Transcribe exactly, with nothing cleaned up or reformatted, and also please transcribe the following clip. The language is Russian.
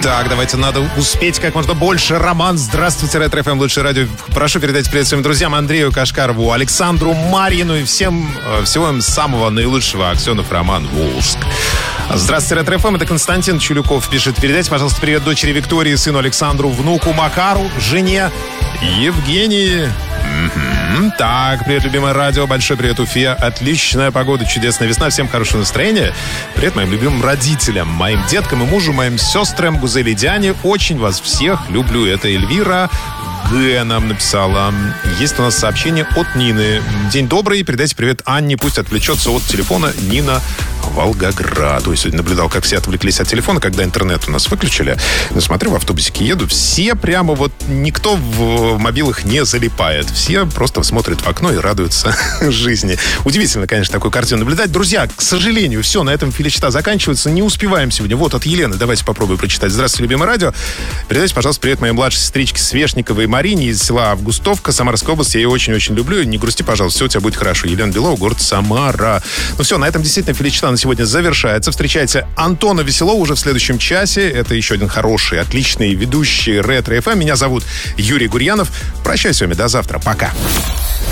Так, давайте, надо успеть как можно больше. Роман, здравствуйте, Ретро эф эм, лучшее радио. Прошу передать привет своим друзьям Андрею Кашкарову, Александру Марьину и всем, всего им самого наилучшего. Аксенов Роман, Волжск. Здравствуйте, Ретро эф эм, это Константин Чулюков пишет. Передайте, пожалуйста, привет дочери Виктории, сыну Александру, внуку Макару, жене Евгении. Mm-hmm. Так, привет, любимое радио, большой привет, Уфе. Отличная погода, чудесная весна, всем хорошего настроения. Привет моим любимым родителям, моим деткам и мужу, моим сестрам Гузели и Диане. Очень вас всех люблю. Это Эльвира Г. нам написала. Есть у нас сообщение от Нины. День добрый, передайте привет Анне, пусть отвлечется от телефона. Нина, Волгоград. То есть сегодня наблюдал, как все отвлеклись от телефона, когда интернет у нас выключили. Но смотрю, в автобусике еду, все прямо вот, никто в мобилах не залипает. Все просто смотрят в окно и радуются жизни. Удивительно, конечно, такую картину наблюдать. Друзья, к сожалению, все, на этом филичта заканчивается. Не успеваем сегодня. Вот от Елены. Давайте попробую прочитать. Здравствуйте, любимое радио. Передайте, пожалуйста, привет моей младшей сестричке Свешниковой Марине из села Августовка, Самарской области. Я ее очень-очень люблю. Не грусти, пожалуйста, все у тебя будет хорошо. Елена Белова, город Самара. Ну все, на этом действительно филичта на сегодня завершается. Встречайте Антона Веселова уже в следующем часе. Это еще один хороший, отличный ведущий Ретро эф эм. Меня зовут Юрий Гурьянов. Прощаюсь с вами до завтра. Пока.